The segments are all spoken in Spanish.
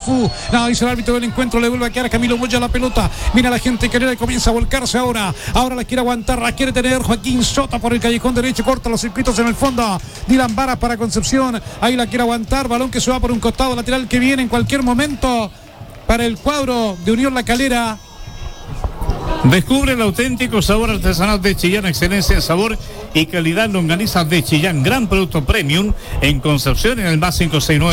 Fu. No, dice el árbitro del encuentro, le vuelve a quedar a Camilo Moya la pelota. Mira la gente que comienza a volcarse ahora. Ahora la quiere aguantar, la quiere tener Joaquín Sota por el callejón derecho, corta los circuitos en el fondo. Dylan Varas para Concepción. Ahí la quiere aguantar, balón que se va por un costado lateral que viene en cualquier momento para el cuadro de Unión La Calera. Descubre el auténtico sabor artesanal de Chillán, excelencia en sabor y calidad. Longanizas de Chillán, gran producto premium en Concepción, en el más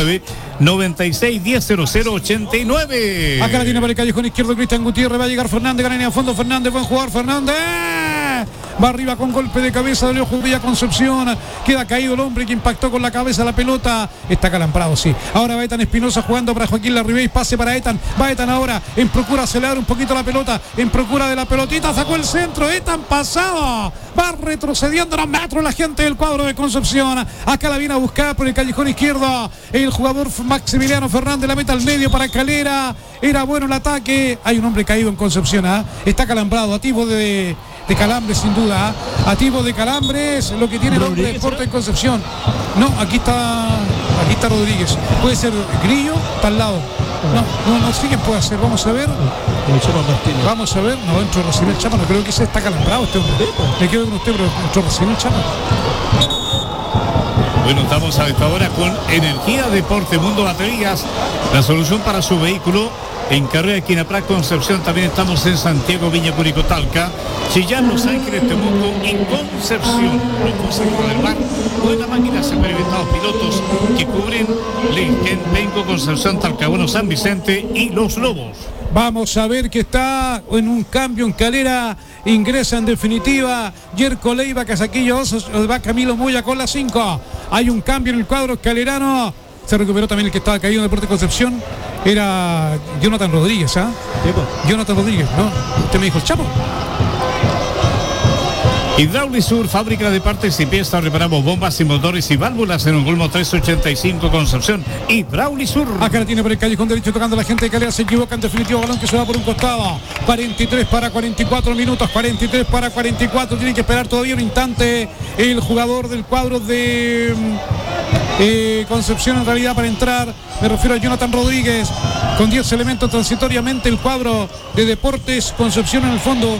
569-9610-0089. Acá la tiene para el callejón izquierdo Cristian Gutiérrez, va a llegar Fernández, gana en el fondo Fernández, buen jugador Fernández. Va arriba con golpe de cabeza de Leo Judía Concepción. Queda caído el hombre que impactó con la cabeza la pelota. Está calambrado, sí. Ahora va Etan Espinosa jugando para Joaquín Larribey. Pase para Etan. Va Etan ahora en procura acelerar un poquito la pelota. En procura de la pelotita. Sacó el centro. Etan pasado. Va retrocediendo unos metros la gente del cuadro de Concepción. Acá la viene a buscar por el callejón izquierdo. El jugador Maximiliano Fernández la mete al medio para Calera. Era bueno el ataque. Hay un hombre caído en Concepción. Está calambrado. Activo de calambres sin duda, activo de calambres, lo que tiene el hombre de Deportes en Concepción. No, aquí está Rodríguez. Puede ser Grillo, está al lado. No sé qué puede hacer, vamos a ver. Vamos a ver, no, entró recién el Chapa, no creo que se está calambrado este hombre. Me quedo con usted, pero entró recién el Chapa. Bueno, estamos a esta hora con Energía Deporte Mundo Baterías, la solución para su vehículo. En Carrera de Quinapra, Concepción, también estamos en Santiago, Viña, Curicó, Talca, Chillán, Los Ángeles, Temuco y Concepción. Los consejos del mar, buena máquina, experimentados pilotos que cubren Lenquén, Penco, Concepción, Talcahuano, San Vicente y Los Lobos. Vamos a ver que está en un cambio en Calera. Ingresa en definitiva Yerko Leiva, Casaquillo Osos, va Camilo Moya con la 5. Hay un cambio en el cuadro calerano. Se recuperó también el que estaba caído en Deportes Concepción. Era Jonathan Rodríguez, ¿ah? Jonathan Rodríguez, ¿no? Usted me dijo el Chapo. Hidraulisur, fábrica de partes y piezas, reparamos bombas y motores y válvulas en Ongolmo 385 Concepción. Hidraulisur. Acá la tiene por el callejón derecho tocando la gente de Calera, se equivoca en definitivo, balón que se va por un costado. 43 para 44 minutos, 43 para 44, tiene que esperar todavía un instante el jugador del cuadro de Concepción en realidad para entrar. Me refiero a Jonathan Rodríguez con 10 elementos transitoriamente el cuadro de Deportes Concepción en el fondo.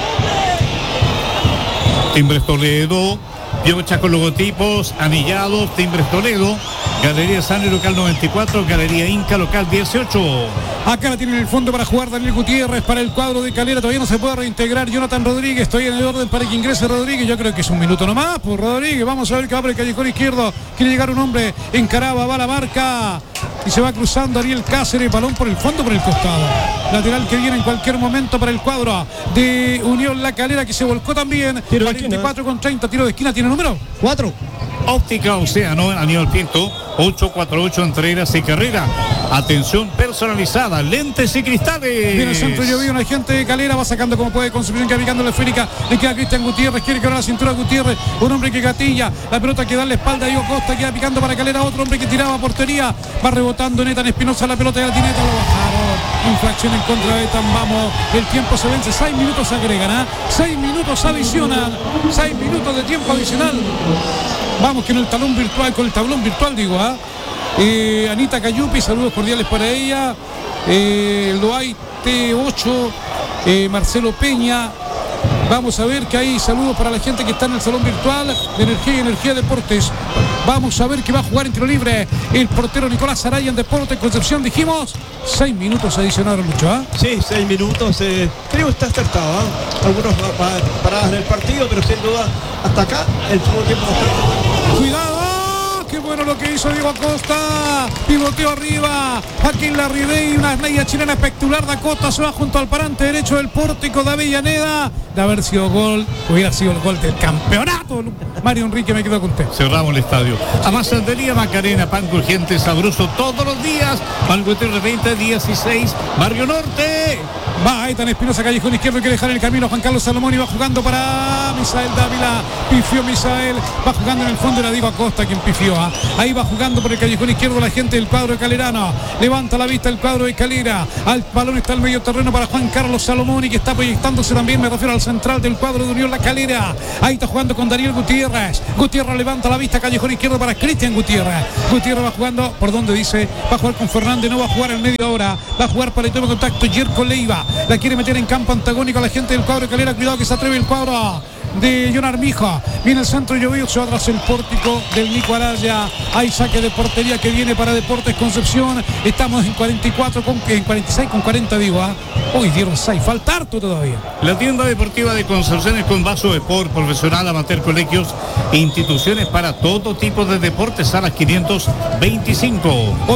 Timbres Toledo, piocha con logotipos, anillados, Timbres Toledo, Galería Sane local 94, Galería Inca local 18. Acá la tiene en el fondo para jugar Daniel Gutiérrez para el cuadro de Calera. Todavía no se puede reintegrar Jonathan Rodríguez. Estoy en el orden para que ingrese Rodríguez. Yo creo que es un minuto nomás por Rodríguez. Vamos a ver que abre el callejón izquierdo. Quiere llegar un hombre. Encaraba, va la marca. Y se va cruzando Ariel Cáceres. Balón por el fondo, por el costado. Lateral que viene en cualquier momento para el cuadro de Unión La Calera, que se volcó también. 44 con 30. Tiro de esquina. ¿Tiene número? 4. Óptica Océano, Aníbal Pinto, 848 entre Eras y Carrera. Atención personalizada, lentes y cristales. Viene el centro y llovido, una gente de Calera, va sacando como puede Concepción, que aplicando la esférica. Le queda Cristian Gutiérrez, quiere quebrar la cintura Gutiérrez. Un hombre que gatilla, la pelota que da la espalda a Diego Costa, queda picando para Calera. Otro hombre que tiraba a portería, va rebotando Etan Espinosa, la pelota de la tineta, lo bajaron. Infracción en contra de Etan, vamos. El tiempo se vence, 6 minutos agregan, 6 minutos adicionan, 6 minutos de tiempo adicional. Vamos que en el tablón virtual, con el tablón virtual digo, Anita Cayupi, saludos cordiales para ella. Loay T8, Marcelo Peña. Vamos a ver que hay saludos para la gente que está en el salón virtual de Energía y Energía Deportes. Vamos a ver que va a jugar en tiro libre el portero Nicolás Araya en Deportes Concepción. Dijimos 6 minutos adicionados, Lucho, ¿ah? Sí, 6 minutos. Creo que está acertado, algunos paradas en el partido, pero sin duda hasta acá el segundo tiempo no está. Cuidado. Qué bueno lo que hizo Diego Acosta. Pivoteó arriba. Aquí en la Ribey, una media chilena espectacular. Da Costa se va junto al parante derecho del pórtico de Avellaneda. De haber sido gol, hubiera sido el gol del campeonato. Mario Enrique, me quedo con usted. Cerramos el estadio. Amasandería Macarena, pan crujiente, sabroso todos los días. Pan Gutiérrez 20, 16, Barrio Norte. Va Ethan Espinosa, callejón izquierdo, quiere dejar el camino. Juan Carlos Salomón y va jugando para Misael Dávila. Pifió Misael, va jugando en el fondo. Era Diego Acosta quien pifió. Ahí va jugando por el callejón izquierdo la gente del cuadro de Calerano. Levanta la vista el cuadro de Calera. Al balón está el medio terreno para Juan Carlos Salomón y que está proyectándose también. Me refiero al central del cuadro de Unión La Calera. Ahí está jugando con Daniel Gutiérrez. Gutiérrez levanta la vista, callejón izquierdo para Cristian Gutiérrez. Gutiérrez va jugando por donde dice, va a jugar con Fernández, no va a jugar en media hora. Va a jugar para el toma contacto Jerko Leiva. La quiere meter en campo antagónico a la gente del cuadro de Calera. Cuidado que se atreve el cuadro de John Armijo. Viene el centro Llobeo, se va tras el pórtico del Nico Araya. Hay saque de portería que viene para Deportes Concepción. Estamos en 46 con 40 digo. Hoy dieron 6, falta harto todavía. La tienda deportiva de Concepción es con vaso de sport profesional, amateur, colegios e instituciones para todo tipo de deportes. Salas 525.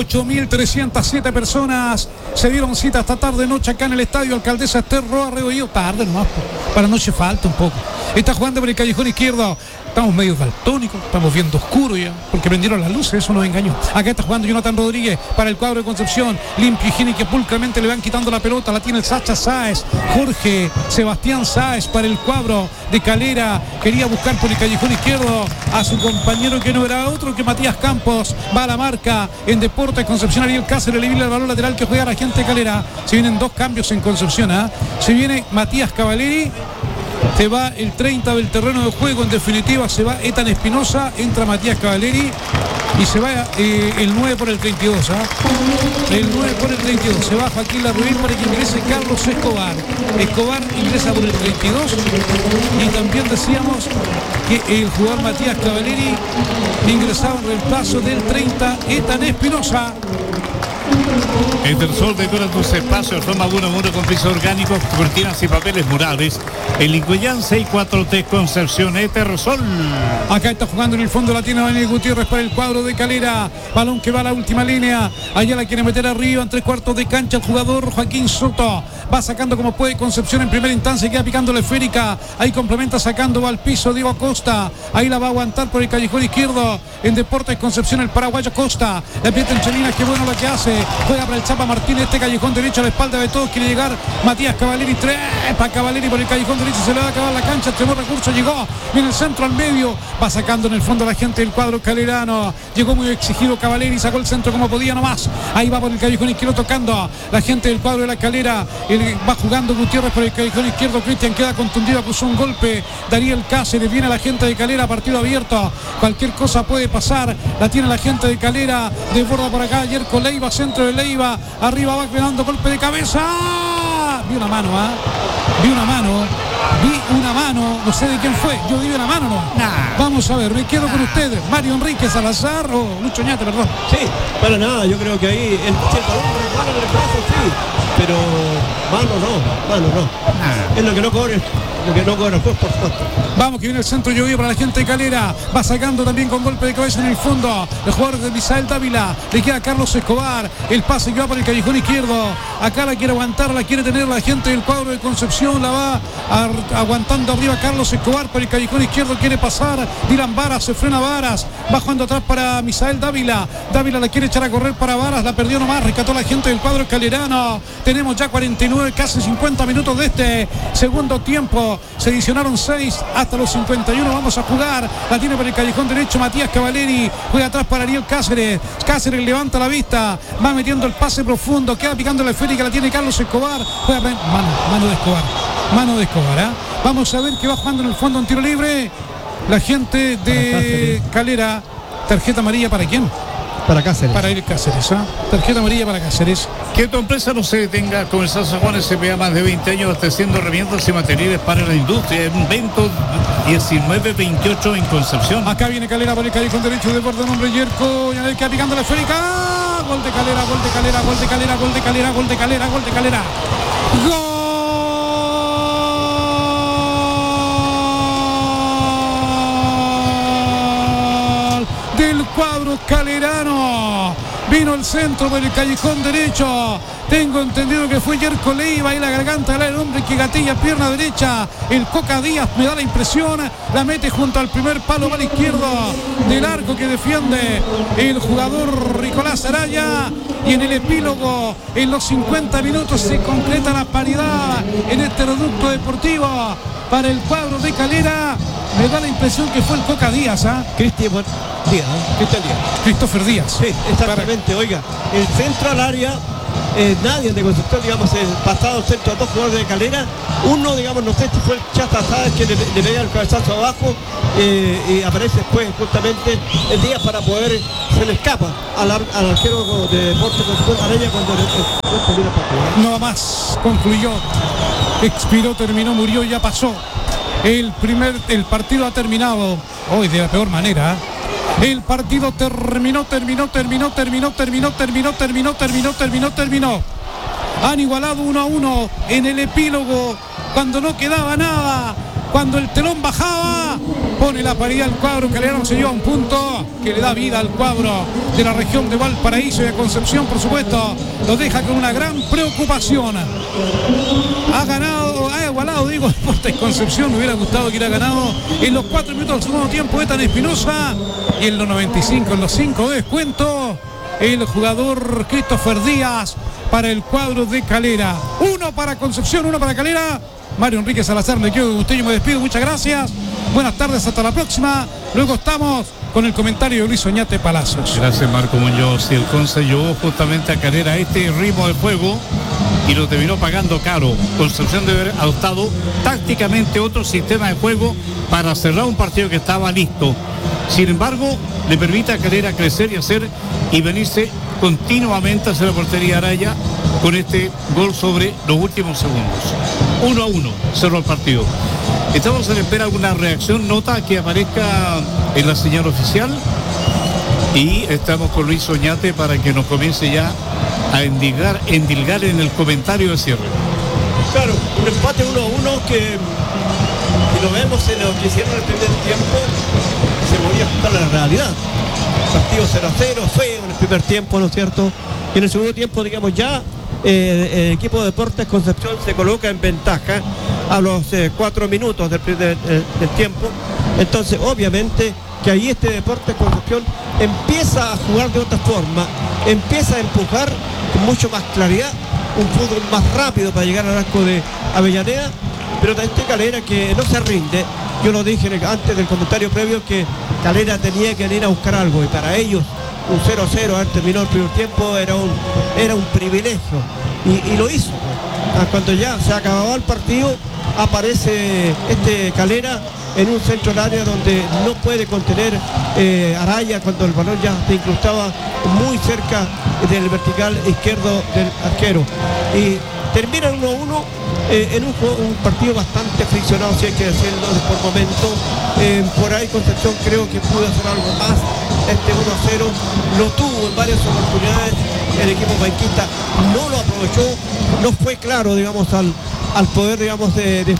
8.307 personas se dieron cita esta tarde noche acá en el estadio Alcaldesa Esther Roa Rebolledo. Tarde nomás, para noche falta un poco. Está jugando por el callejón izquierdo. Estamos medio daltónicos, estamos viendo oscuro ya, porque prendieron las luces, eso nos engañó. Acá está jugando Jonathan Rodríguez para el cuadro de Concepción. Limpio, higiénico, pulcramente le van quitando la pelota. La tiene el Sacha Sáez. Jorge Sebastián Sáez para el cuadro de Calera. Quería buscar por el callejón izquierdo a su compañero que no era otro que Matías Campos. Va a la marca en Deportes Concepción. Ariel Cáceres le viene el balón lateral que juega la gente de Calera. Se vienen dos cambios en Concepción. Se viene Matías Cavaleri. Se va el 30 del terreno de juego, en definitiva se va Ethan Espinosa, entra Matías Cavaleri y se va el 9 por el 32. El 9 por el 32, se va Joaquín Larruín para que ingrese Carlos Escobar. Escobar ingresa por el 32 y también decíamos que el jugador Matías Cavaleri ingresaba en reemplazo del 30 Ethan Espinosa. Etersol decora tus espacios, toma uno con piso orgánico, cortinas y papeles murales. El Lincoln 643 Concepción Etersol. Acá está jugando en el fondo, la tiene Daniel Gutiérrez para el cuadro de Calera. Balón que va a la última línea. Allá la quiere meter arriba en 3/4 de cancha el jugador Joaquín Soto. Va sacando como puede Concepción en primera instancia, queda picando la esférica. Ahí complementa sacando, va al piso Diego Acosta. Ahí la va a aguantar por el callejón izquierdo. En Deportes Concepción el paraguayo Costa. La aprieta en Chalinas, qué bueno lo que hace. Juega para el Chapa Martínez, este callejón derecho a la espalda de todos. Quiere llegar Matías Cavaleri, trepa Cavaleri por el callejón derecho. Se le va a acabar la cancha, extremó recurso, llegó. Viene el centro al medio. Va sacando en el fondo a la gente del cuadro calerano. Llegó muy exigido Cavaleri, sacó el centro como podía nomás. Ahí va por el callejón izquierdo tocando la gente del cuadro de la Calera. Va jugando Gutiérrez por el callejón izquierdo. Cristian queda contundido, acusó un golpe. Daniel Cáceres, viene la gente de Calera, partido abierto. Cualquier cosa puede pasar. La tiene la gente de Calera. Desborda por acá Jerko Leiva, centro de Leiva. Arriba va quedando golpe de cabeza. Vi una mano, vi una mano, no sé de quién fue, yo di una mano, no. Vamos a ver, me quedo con ustedes. Mario Enrique Salazar o Lucho Ñate, perdón. Sí, para nada, yo creo que ahí el balón en el brazo, sí, pero mano no. Es lo que no cobra pues, por supuesto. Vamos, que viene el centro llovido para la gente de Calera. Va sacando también con golpe de cabeza en el fondo el jugador de Misael Dávila. Le queda a Carlos Escobar. El pase que va por el callejón izquierdo. Acá la quiere aguantar, la quiere tener la gente del cuadro de Concepción. La va aguantando arriba Carlos Escobar por el callejón izquierdo. Quiere pasar Dylan Varas, se frena Varas. Va jugando atrás para Misael Dávila. Dávila la quiere echar a correr para Varas. La perdió nomás, rescató la gente del cuadro calerano. Tenemos ya 49, casi 50 minutos de este segundo tiempo. Se adicionaron 6 hasta los 51. Vamos a jugar. La tiene por el callejón derecho Matías Cavaleri. Juega atrás para Ariel Cáceres. Cáceres levanta la vista. Va metiendo el pase profundo. Queda picando la esférica. La tiene Carlos Escobar. Juega mano de Escobar. Mano de Escobar. Vamos a ver que va jugando en el fondo un tiro libre. La gente de Calera. Tarjeta amarilla para quién? Para Cáceres. Para el Cáceres, tarjeta amarilla para Cáceres. Que tu empresa no se detenga. Comenzar Juan SPA, más de 20 años abasteciendo herramientas y materiales para la industria. En Vento 1928 en Concepción. Acá viene Calera por el callejón derecho de borde nombre Yerko. Ya le queda picando la esférica. Gol de Calera, gol de Calera, gol de Calera, gol de Calera, gol de Calera, gol de Calera. ¡Gol! Del cuadro calerano. Vino el centro por el callejón derecho. Tengo entendido que fue Yerko Leiva y la garganta del hombre que gatilla pierna derecha. El Coca Díaz me da la impresión. La mete junto al primer palo, va a la izquierda del arco que defiende el jugador Nicolás Araya. Y en el epílogo, en los 50 minutos, se concreta la paridad en este reducto deportivo para el cuadro de Calera. Me da la impresión que fue el Coca Díaz, Cristian Díaz. Christopher Díaz. Sí, exactamente. Oiga, el centro al área, nadie de Concepción, digamos, el pasado centro a dos jugadores de Calera. Uno, digamos, no sé si fue el Chata Sáez que le pega el cabezazo abajo y aparece después justamente el Díaz para poder, se le escapa al arquero de Deportes Concepción Araya cuando termina el partido. No más, concluyó, expiró, terminó, murió, ya pasó. El partido ha terminado hoy de la peor manera. El partido terminó. Han igualado 1-1 en el epílogo, cuando no quedaba nada, cuando el telón bajaba, pone la paridad al cuadro calderano, se lleva un punto que le da vida al cuadro de la región de Valparaíso y de Concepción, por supuesto, lo deja con una gran preocupación. Ha igualado, digo, Deportes Concepción. Me hubiera gustado que hubiera ganado en los 4 minutos del segundo tiempo Ethan Espinosa, y en los 95, en los 5 de descuento, el jugador Christopher Díaz para el cuadro de Calera. 1 para Concepción, 1 para Calera. Mario Enrique Salazar, me quedo con usted, yo me despido, muchas gracias, buenas tardes, hasta la próxima. Luego estamos con el comentario de Luis Oñate Palacios. Gracias, Marco Muñoz. Y el Conce llevó justamente a Calera este ritmo de juego y lo terminó pagando caro. Concepción debe haber adoptado tácticamente otro sistema de juego para cerrar un partido que estaba listo. Sin embargo, le permite a Calera crecer y hacer y venirse continuamente hacia la portería Araya con este gol sobre los últimos segundos. 1-1 cerró el partido. Estamos en espera de alguna reacción, nota que aparezca en la señal oficial, y estamos con Luis Oñate para que nos comience ya a endilgar en el comentario de cierre. Claro, un empate 1-1 que si lo vemos en lo que hicieron el primer tiempo, se podía ajustar a la realidad. Partido 0-0, feo en el primer tiempo, ¿no es cierto? Y en el segundo tiempo, digamos, ya el equipo de Deportes Concepción se coloca en ventaja a los 4 minutos del tiempo. Entonces, obviamente, que ahí este Deportes Concepción empieza a jugar de otra forma, empieza a empujar con mucho más claridad, un fútbol más rápido para llegar al arco de Avellaneda, pero también Calera que no se rinde. Yo lo dije antes del comentario previo que Calera tenía que ir a buscar algo, y para ellos un 0-0 haber terminado el primer tiempo era un privilegio, y lo hizo. Cuando ya se acababa el partido, aparece Calera en un centro del área donde no puede contener Araya, cuando el balón ya se incrustaba muy cerca del vertical izquierdo del arquero, y termina 1-1 en un partido bastante friccionado, si hay que decirlo, por momento. Por ahí Concepción creo que pudo hacer algo más. Este 1-0 lo tuvo en varias oportunidades, el equipo banquista no lo aprovechó, no fue claro, digamos, al poder, digamos,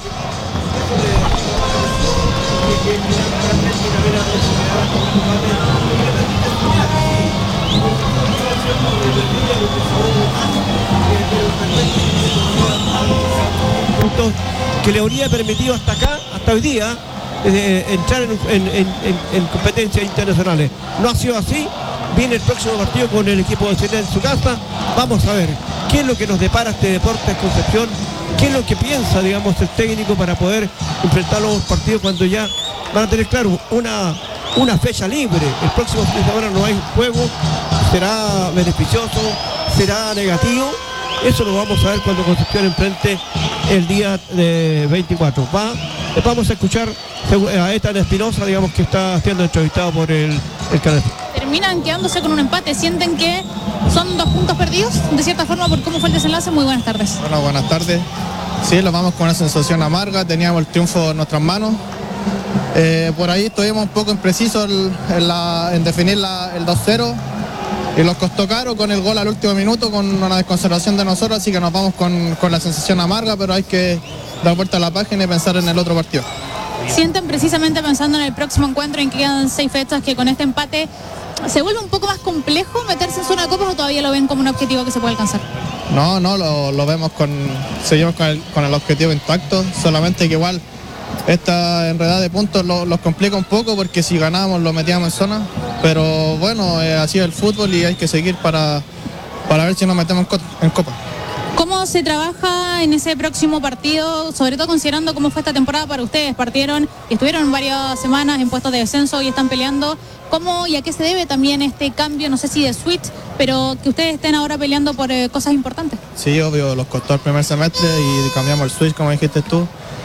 que le habría permitido hasta hoy día entrar en competencias internacionales. No ha sido así. Viene el próximo partido con el equipo de Chile en su casa. Vamos a ver qué es lo que nos depara este Deportes Concepción, qué es lo que piensa, digamos, el técnico para poder enfrentar los partidos cuando ya van a tener, claro, una fecha libre. El próximo fin de semana no hay juego. ¿Será beneficioso? ¿Será negativo? Eso lo vamos a ver cuando Concepción enfrente el día de 24. Vamos a escuchar a Ethan Espinosa, digamos, que está siendo entrevistado por el canal. Terminan quedándose con un empate. ¿Sienten que son 2 puntos perdidos, de cierta forma, por cómo fue el desenlace? Muy buenas tardes. Bueno, buenas tardes. Sí, lo vamos con una sensación amarga. Teníamos el triunfo en nuestras manos. Por ahí estuvimos un poco imprecisos en definir el 2-0. Y nos costó caro con el gol al último minuto, con una desconcentración de nosotros, así que nos vamos con la sensación amarga, pero hay que dar vuelta a la página y pensar en el otro partido. ¿Sienten, precisamente pensando en el próximo encuentro, en que quedan 6 fechas, que con este empate ¿Se vuelve un poco más complejo meterse en zona de copas o todavía lo ven como un objetivo que se puede alcanzar? No, lo vemos seguimos con el objetivo intacto, solamente que igual esta enredada de puntos los complica un poco porque si ganábamos lo metíamos en zona, pero bueno, así es el fútbol y hay que seguir para ver si nos metemos en copa. ¿Cómo se trabaja en ese próximo partido, sobre todo considerando cómo fue esta temporada para ustedes? Partieron y estuvieron varias semanas en puestos de descenso y están peleando. ¿Cómo y a qué se debe también este cambio, no sé si de switch, pero que ustedes estén ahora peleando por cosas importantes? Sí, obvio, los costó el primer semestre y cambiamos el switch, como dijiste tú.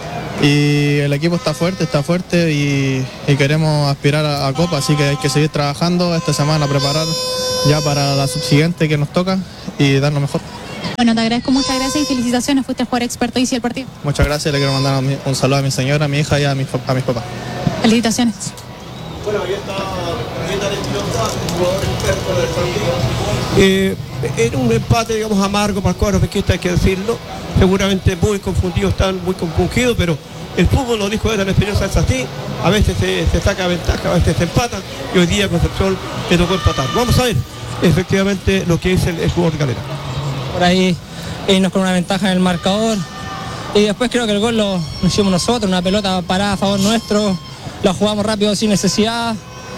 Y el equipo está fuerte y queremos aspirar a Copa, así que hay que seguir trabajando esta semana, preparar ya para la subsiguiente que nos toca y dar lo mejor. Bueno, te agradezco, muchas gracias y felicitaciones, fuiste el jugador experto y el partido. Muchas gracias, le quiero mandar un saludo a mi señora, a mi hija y a mis papás. Felicitaciones. Bueno, ahí está Espinosa, el jugador experto del partido. Era un empate, digamos, amargo para el cuadro pesquista, hay que decirlo. Seguramente muy confundidos, están muy compungidos, pero el fútbol, lo dijo Edgar Espinosa, es así. A veces se saca ventaja, a veces se empatan, y hoy día Concepción le tocó empatar. Vamos a ver efectivamente lo que es el jugador de Calera. Por ahí irnos con una ventaja en el marcador y después creo que el gol lo hicimos nosotros, una pelota parada a favor nuestro, la jugamos rápido sin necesidad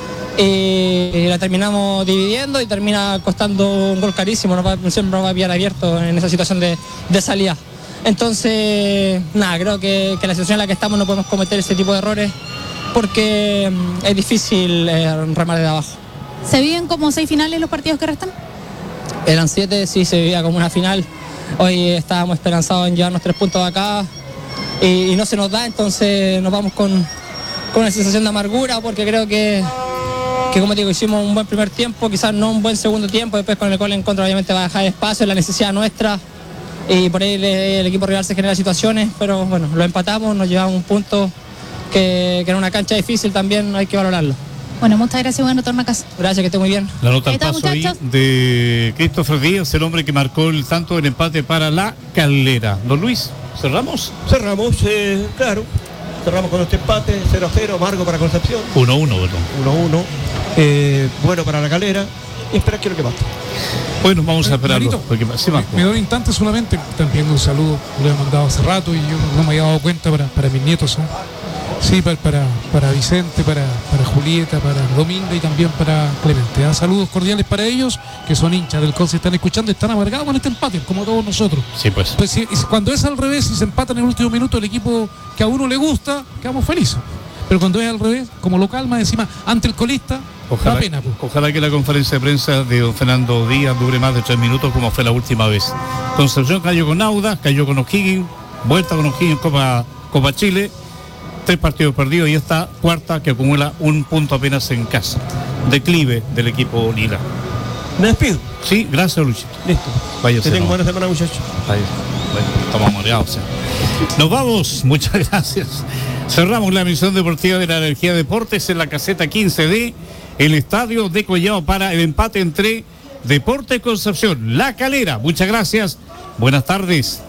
y la terminamos dividiendo y termina costando un gol carísimo, siempre nos va a pillar abierto en esa situación de salida. Entonces, nada, creo que la situación en la que estamos no podemos cometer ese tipo de errores porque es difícil remar de abajo. ¿Se viven como 6 finales los partidos que restan? Eran 7, sí, se vivía como una final. Hoy estábamos esperanzados en llevarnos 3 puntos de acá y no se nos da, entonces nos vamos con una sensación de amargura porque creo que como te digo, hicimos un buen primer tiempo, quizás no un buen segundo tiempo, después con el gol en contra obviamente va a dejar espacio, la necesidad nuestra y por ahí el equipo rival se genera situaciones, pero bueno, lo empatamos, nos llevamos un punto que era una cancha difícil también, hay que valorarlo. Bueno, muchas gracias y buen retorno a casa. Gracias, que esté muy bien. La nota al ¿Está, paso ahí muchachos? de Christopher Díaz, el hombre que marcó el tanto del empate para la Calera. Don Luis, ¿cerramos? Cerramos, claro. Cerramos con este empate, 0-0, amargo para Concepción. 1-1, perdón. 1-1. Bueno para la Calera. Y esperar que lo que pasa. Bueno, vamos a esperarlo. Marito, Porque, sí, Marco. me doy un instante solamente, están pidiendo un saludo, lo he mandado hace rato y yo no me había dado cuenta para mis nietos. Sí, para Vicente, para Julieta, para Dominga y también para Clemente. Saludos cordiales para ellos, que son hinchas del Conce, están escuchando, están amargados con este empate, como todos nosotros. Sí, pues. Pues cuando es al revés y se empatan en el último minuto el equipo que a uno le gusta, quedamos felices. Pero cuando es al revés, como lo calma encima ante el colista, Ojalá, da pena. Pues. ojalá que la conferencia de prensa de don Fernando Díaz dure más de 3 minutos como fue la última vez. Concepción cayó con Audax, cayó con O'Higgins, vuelta con O'Higgins Copa Chile, 3 partidos perdidos y esta cuarta que acumula un punto apenas en casa. Declive del equipo Lila. Me despido. Sí, gracias, Luchito. Listo. Vaya, Que tengan buena semana, muchachos. Bueno, estamos mareados. Nos vamos, muchas gracias. Cerramos la emisión deportiva de la Energía Deportes en la caseta 15D, el estadio de Collao para el empate entre Deportes Concepción, La Calera. Muchas gracias, buenas tardes.